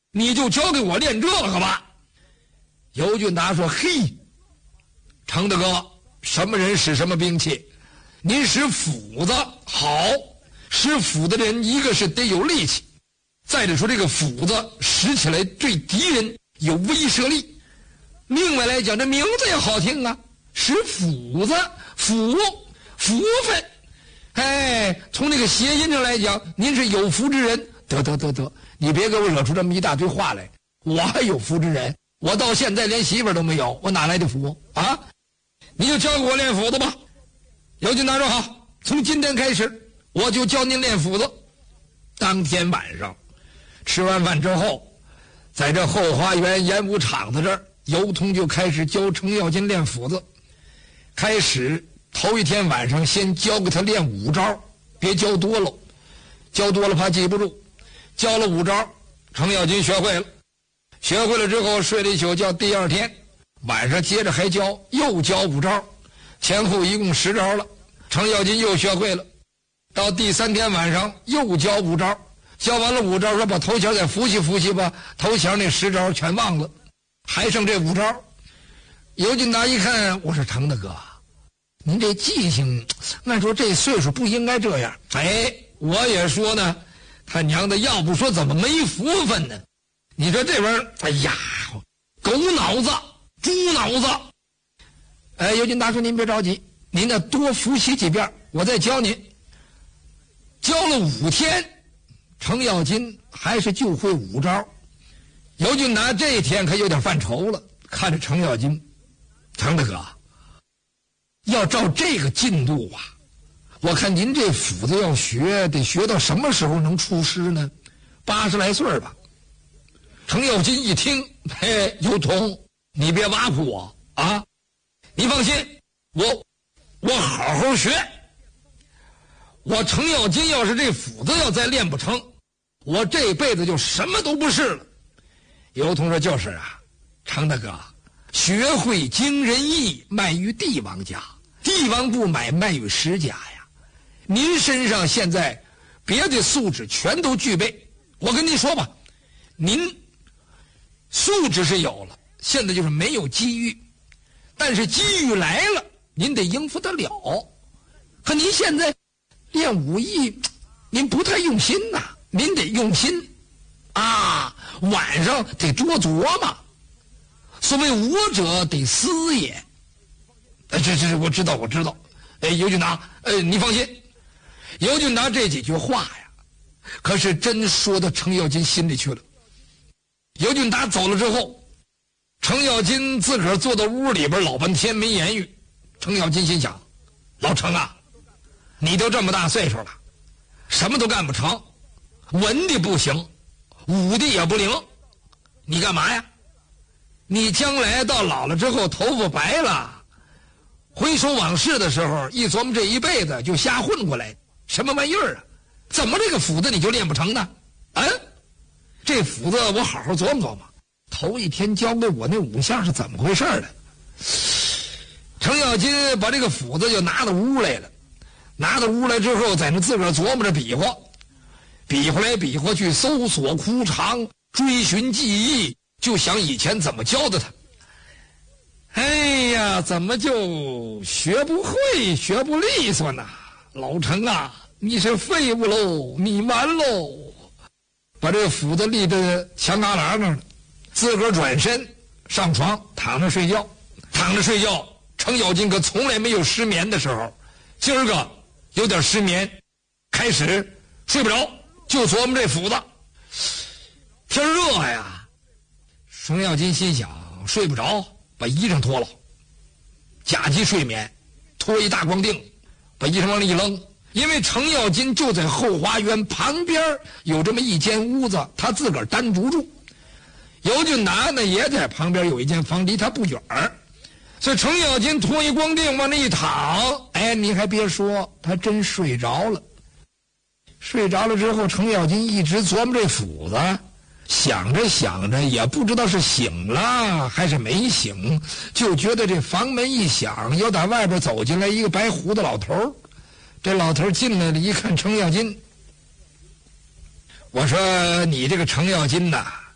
你就交给我练这个吧。尤俊达说：“嘿，程大哥，什么人使什么兵器？您使斧子好，使斧的人一个是得有力气，再者说这个斧子使起来对敌人有威慑力。另外来讲，这名字也好听啊，使斧子，福分。哎，从这个谐音上来讲，您是有福之人。得，你别给我惹出这么一大堆话来。我还有福之人，我到现在连媳妇都没有，我哪来的福啊？你就教给我练斧子吧。”尤俊达说：“好，从今天开始，我就教您练斧子。”当天晚上吃完饭之后，在这后花园演武场子这儿，尤通就开始教程咬金练斧子。开始头一天晚上先教给他练5招，别教多了，教多了怕记不住。教了5招，程咬金学会了。学会了之后睡了一宿觉，第二天晚上接着还教，又教5招，前后一共10招了。程咬金又学会了。到第3天晚上又教5招，教完了5招，说把头前再复习吧，头前那10招全忘了，还剩这5招。尤俊达一看，我说：“程大哥，您这记性，按说这岁数不应该这样。”哎，我也说呢，他娘的，要不说怎么没福分呢？你说这玩意儿，哎呀，狗脑子，猪脑子。尤俊达说：“您别着急，您呢多复习几遍，我再教您。”教了5天，程咬金还是就会5招。尤俊达这一天可有点犯愁了，看着程咬金：“程大哥，要照这个进度啊，我看您这斧子要学，得学到什么时候能出师呢？80来岁吧。”程咬金一听：“嘿，尤通，你别挖苦我啊！你放心，我好好学。我程咬金要是这斧子要再练不成，我这辈子就什么都不是了。”尤通说：“就是啊，程大哥，学会经人意，卖于帝王家，帝王不买，卖于石家呀。您身上现在别的素质全都具备，我跟您说吧，您素质是有了，现在就是没有机遇，但是机遇来了，您得应付得了。可您现在练武艺，您不太用心呐，您得用心啊，晚上得多琢磨。所谓武者得思也。这我知道。尤俊达，你放心。尤俊达这几句话呀，可是真说到程咬金心里去了。尤俊达走了之后，程咬金自个儿坐到屋里边老半天没言语。程咬金心想：老程啊，你都这么大岁数了，什么都干不成，文的不行，武的也不灵，你干嘛呀？你将来到老了之后头发白了，回首往事的时候一琢磨这一辈子就瞎混过来，什么玩意儿啊？怎么这个斧子你就练不成呢？这斧子我好好琢磨琢磨，头一天教给我那5项是怎么回事呢？程咬金把这个斧子就拿到屋来了，拿到屋来之后，在那自个儿琢磨着比划，比划来比划去，搜索枯肠，追寻记忆，就想以前怎么教的他。哎呀，怎么就学不会，学不利索呢？老程啊，你是废物喽，你完喽！把这个斧子立在墙旮旯上，自个儿转身上床躺着睡觉。程咬金可从来没有失眠的时候，今儿个有点失眠，开始睡不着，就琢磨这斧子。天热呀，程咬金心想睡不着，把衣裳脱了，假机睡眠，脱一大光腚，把衣裳往里一扔。因为程咬金就在后花园旁边有这么一间屋子，他自个儿单独住。尤俊达呢也在旁边有一间房，离他不远，所以程咬金脱一光腚往那一躺，你还别说，他真睡着了。睡着了之后，程咬金一直琢磨这斧子，想着也不知道是醒了还是没醒，就觉得这房门一响，有打外边走进来一个白胡子老头。这老头进来了，一看程咬金，我说：“你这个程咬金呐，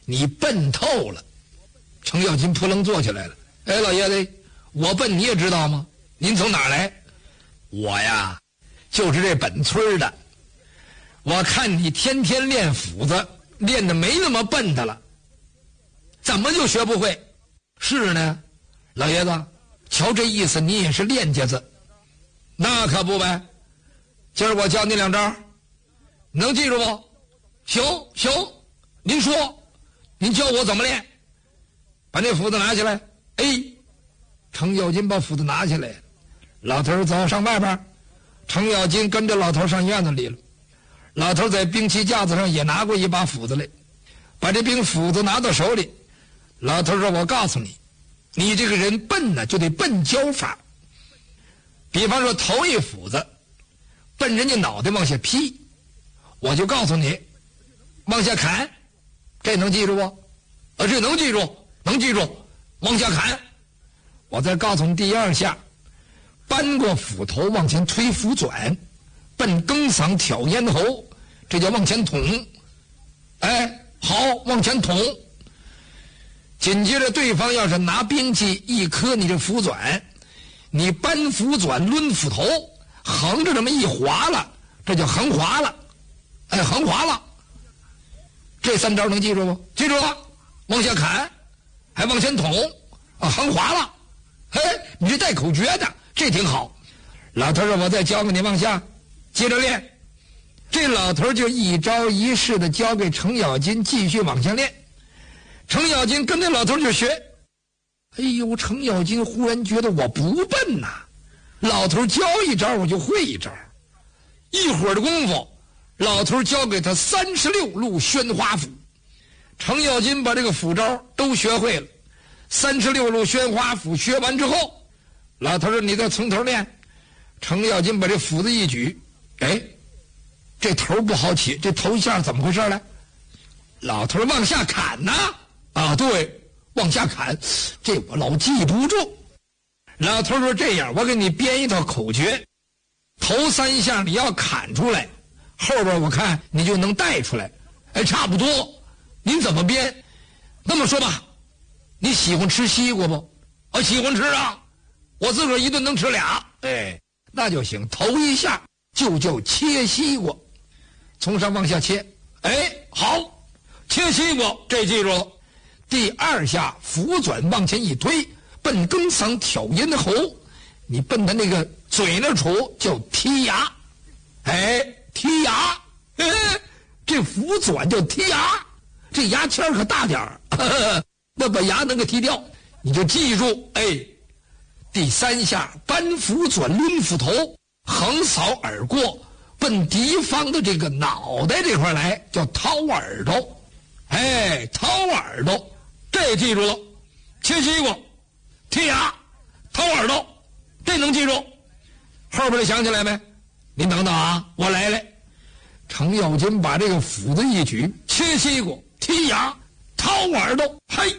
你笨透了。程咬金扑棱坐起来了。哎，老爷子，我笨你也知道吗？您从哪儿来？我呀，就是这本村的。我看你天天练斧子，练得没那么笨的了，怎么就学不会？是呢，老爷子，瞧这意思，你也是练家子。那可不呗，今儿我教你2招，能记住不？行，您说，您教我怎么练？把那斧子拿起来。哎，程咬金把斧子拿起来，老头走上外边，程咬金跟着老头上院子里了。老头在兵器架子上也拿过一把斧子来，把这柄斧子拿到手里。老头说：“我告诉你，你这个人笨呢，就得笨教法。比方说头一斧子，奔人家脑袋往下劈，我就告诉你，往下砍，这能记住不？这能记住，能记住。往下砍，我再告诉你第2下，扳过斧头往前推斧转，奔更嗓挑咽喉，这叫往前捅。哎，好，往前捅。紧接着对方要是拿兵器一磕你这斧转，你扳斧转抡斧头，横着这么一划了，这叫横划了。哎，横划了。这3招能记住不？记住了，往下砍，还往前捅啊，横划了。嘿，你这带口诀的，这挺好。老头说：“我再教给你往下，接着练。”这老头就一招一式的教给程咬金，继续往下练。程咬金跟着老头就学。哎呦，程咬金忽然觉得我不笨呐，老头教一招我就会一招。一会儿的功夫，老头教给他36路宣花斧。程咬金把这个斧招都学会了。36路宣花斧学完之后，老头说：“你再从头练。”程咬金把这斧子一举，哎，这头不好起，这头一下怎么回事呢？老头往下砍呐！啊，对，往下砍，这我老记不住。老头说：“这样，我给你编一套口诀，头3下你要砍出来，后边我看你就能带出来。哎，差不多。您怎么编？那么说吧，你喜欢吃西瓜不？啊，喜欢吃啊，我自个儿一顿能吃俩。哎，那就行。头1下就叫切西瓜，从上往下切。哎，好，切西瓜，这记住了。第2下斧转往前一推，奔更嗓挑咽喉，你奔他那个嘴那处叫剔牙。哎，剔牙，哎，这斧转叫剔牙，这牙签可大点儿，那把牙能给剔掉，你就记住。哎，第3下扳斧转抡斧头，横扫耳过，奔敌方的这个脑袋这块来，叫掏耳朵。哎，掏耳朵，这记住了。切西瓜，剔牙，掏耳朵，这能记住。后边的想起来没？您等等啊，我来。程咬金把这个斧子一举，切西瓜，剔牙，掏耳朵，嘿，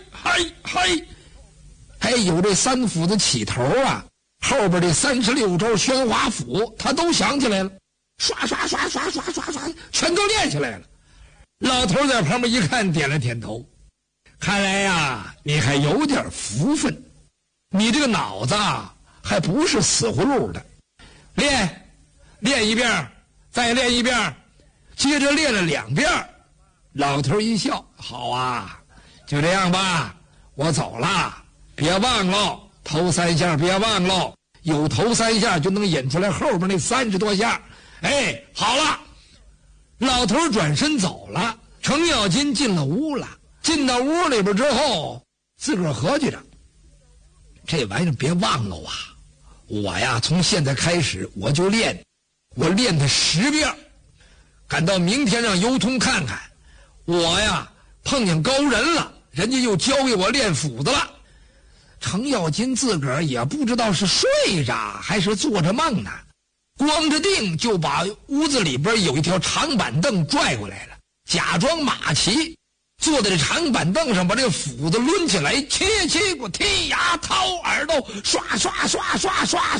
还有这3斧子起头啊，后边这36招宣花斧他都想起来了，刷，全都练起来了。老头在旁边一看，点了点头。看来呀，你还有点福分，你这个脑子啊，还不是死葫芦的。练一遍，再练一遍，接着练了2遍。老头一笑：“好啊，就这样吧，我走了。别忘了头3下，别忘了，有头3下就能引出来后边那30多下。哎，好了。”老头转身走了，程咬金进了屋了。进到屋里边之后，自个儿合计着，这玩意儿别忘了啊！我呀，从现在开始我就练，我练它10遍，赶到明天让尤通看看，我呀碰见高人了，人家又教给我练斧子了。程咬金自个儿也不知道是睡着还是做着梦呢，光着腚就把屋子里边有一条长板凳拽过来了，假装马骑，坐在这长板凳上，把这个斧子抡起来，切西瓜，剔牙，掏耳朵，刷，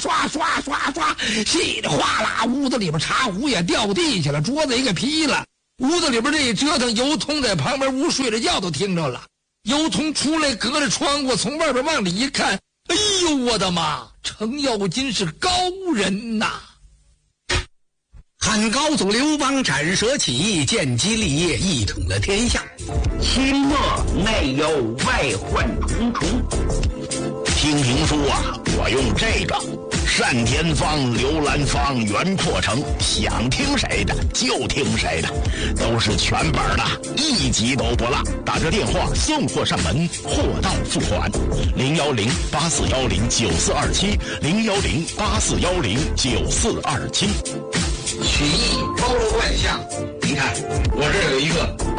稀里哗啦，屋子里边茶壶也掉地下了，桌子也给劈了。 屋子里边这一折腾，尤通在旁边屋睡着觉都听着了。尤通出来，隔着窗户从外边往里一看，哎呦我的妈！程咬金是高人呐！ 汉高祖刘邦斩蛇起义，建基立业，一统了天下。 清末内忧外患重重。听评书啊，我用这个单田芳、刘兰芳、袁阔成，想听谁的就听谁的，都是全本的，一集都不落。打这电话送货上门，货到付款。010-8410-9427 010-8410-9427。 曲艺包罗万象，你看我这儿有一个